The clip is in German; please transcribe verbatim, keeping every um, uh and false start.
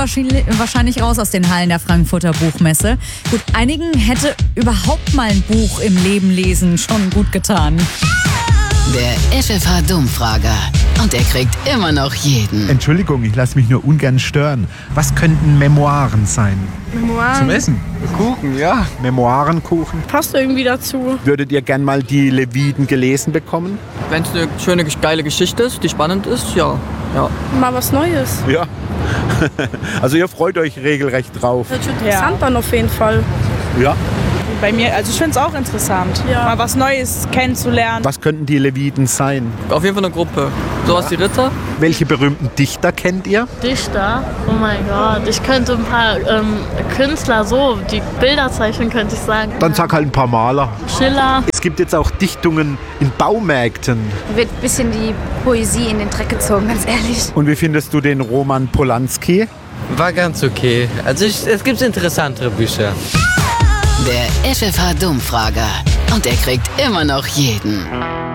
wahrscheinlich raus aus den Hallen der Frankfurter Buchmesse. Gut, einigen hätte überhaupt mal ein Buch im Leben lesen schon gut getan. Der F F H-Dummfrager. Und er kriegt immer noch jeden. Entschuldigung, ich lasse mich nur ungern stören. Was könnten Memoiren sein? Memoiren. Zum Essen? Kuchen, ja. Memoirenkuchen. Passt irgendwie dazu. Würdet ihr gern mal die Leviten gelesen bekommen? Wenn es eine schöne, geile Geschichte ist, die spannend ist, ja. ja. Mal was Neues. Ja. Also ihr freut euch regelrecht drauf. Hört sich interessant ja. an auf jeden Fall. Ja. Bei mir, also ich finde es auch interessant, ja. mal was Neues kennenzulernen. Was könnten die Leviten sein? Auf jeden Fall eine Gruppe. So was ja. die Ritter. Welche berühmten Dichter kennt ihr? Dichter? Oh mein Gott, ich könnte ein paar ähm, Künstler so, die Bilder zeichnen, könnte ich sagen. Dann sag halt ein paar Maler. Schiller. Es gibt jetzt auch Dichtungen in Baumärkten. Wird ein bisschen die Poesie in den Dreck gezogen, ganz ehrlich. Und wie findest du den Roman Polanski? War ganz okay. Also ich, es gibt interessantere Bücher. Der F F H-Dummfrager. Und er kriegt immer noch jeden.